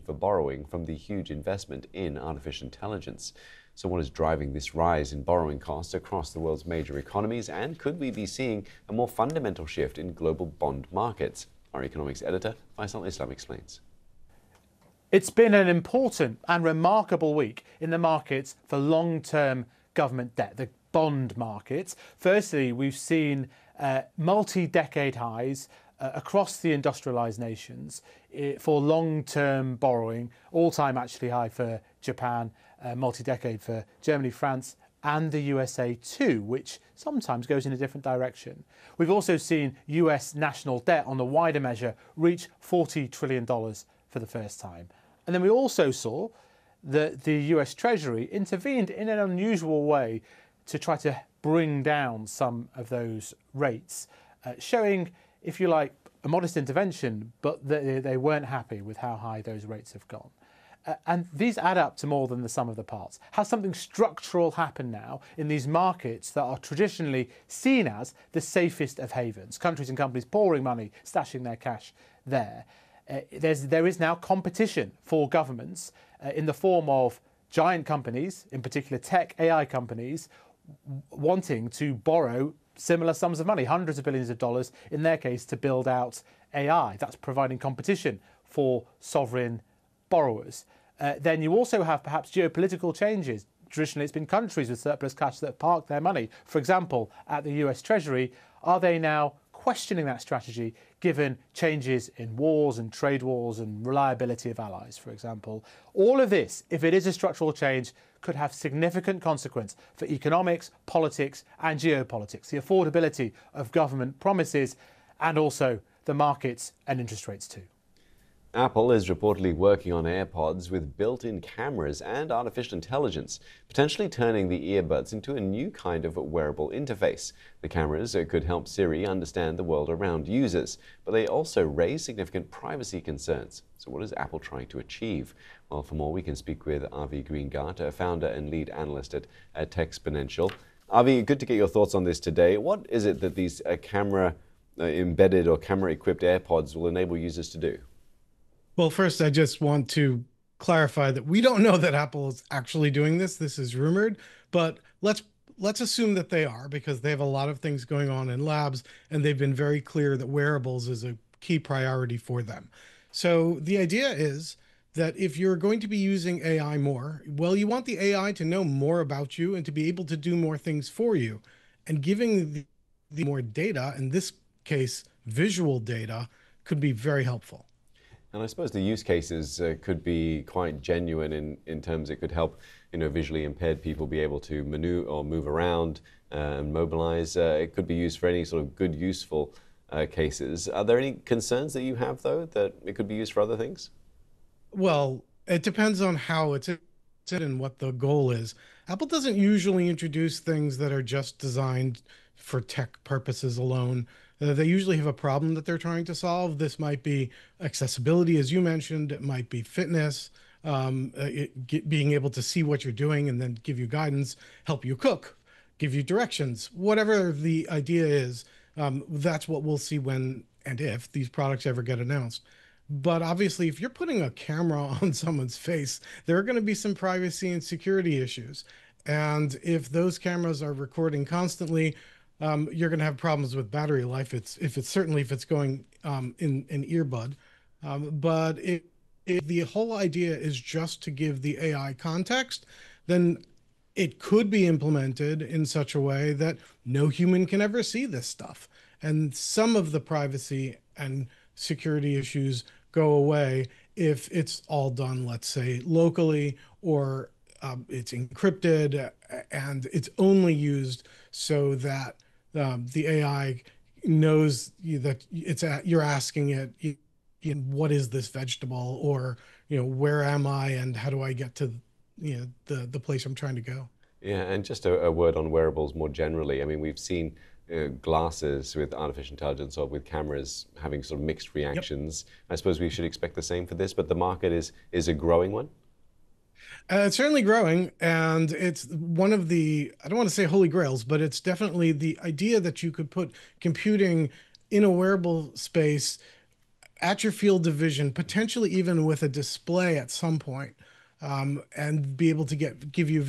for borrowing from the huge investment in artificial intelligence. So what is driving this rise in borrowing costs across the world's major economies, and could we be seeing a more fundamental shift in global bond markets? Our economics editor, Faisal Islam, explains. It's been an important and remarkable week in the markets for long-term government debt, the bond markets. Firstly, we've seen multi-decade highs across the industrialised nations for long-term borrowing, all-time actually high for Japan, multi-decade for Germany, France and the USA too, which sometimes goes in a different direction. We've also seen US national debt on the wider measure reach $40 trillion for the first time. And then we also saw that the US Treasury intervened in an unusual way to try to bring down some of those rates, showing, if you like, a modest intervention, but they weren't happy with how high those rates have gone. And these add up to more than the sum of the parts. Has something structural happened now in these markets that are traditionally seen as the safest of havens? Countries and companies pouring money, stashing their cash there. There is now competition for governments in the form of giant companies, in particular tech AI companies, wanting to borrow similar sums of money, hundreds of billions of dollars in their case, to build out AI. That's providing competition for sovereign borrowers. Then you also have perhaps geopolitical changes. Traditionally, it's been countries with surplus cash that have parked their money. For example, at the US Treasury, are they now questioning that strategy given changes in wars and trade wars and reliability of allies, for example? All of this, if it is a structural change, could have significant consequence for economics, politics and geopolitics, the affordability of government promises and also the markets and interest rates too. Apple is reportedly working on AirPods with built-in cameras and artificial intelligence, potentially turning the earbuds into a new kind of wearable interface. The cameras could help Siri understand the world around users, but they also raise significant privacy concerns. So what is Apple trying to achieve? Well, for more, we can speak with Avi Greengart, founder and lead analyst at Techsponential. Avi, good to get your thoughts on this today. What is it that these camera embedded or camera-equipped AirPods will enable users to do? Well, first, I just want to clarify that we don't know that Apple is actually doing this. This is rumored, but let's assume that they are, because they have a lot of things going on in labs, and they've been very clear that wearables is a key priority for them. So the idea is that if you're going to be using AI more, well, you want the AI to know more about you and to be able to do more things for you. And giving the more data, in this case, visual data, could be very helpful. And I suppose the use cases could be quite genuine in terms it could help, visually impaired people be able to maneuver or move around and mobilize. It could be used for any sort of good, useful cases. Are there any concerns that you have, though, that it could be used for other things? Well, it depends on how it's and what the goal is. Apple doesn't usually introduce things that are just designed for tech purposes alone. They usually have a problem that they're trying to solve. This might be accessibility, as you mentioned. It might be fitness, being able to see what you're doing and then give you guidance, help you cook, give you directions. Whatever the idea is, that's what we'll see when and if these products ever get announced. But obviously, if you're putting a camera on someone's face, there are going to be some privacy and security issues. And if those cameras are recording constantly, you're going to have problems with battery life. If it's going in an earbud. But if the whole idea is just to give the AI context, then it could be implemented in such a way that no human can ever see this stuff. And some of the privacy and security issues go away if it's all done, let's say, locally, or it's encrypted and it's only used so that the AI knows that you're asking it, what is this vegetable, or where am I and how do I get to the place I'm trying to go. Yeah, and just a word on wearables more generally. I mean, we've seen glasses with artificial intelligence or with cameras having sort of mixed reactions. Yep. I suppose we should expect the same for this, but the market is a growing one? It's certainly growing, and it's one of the, I don't want to say holy grails, but it's definitely the idea that you could put computing in a wearable space at your field of vision, potentially even with a display at some point, and be able to give you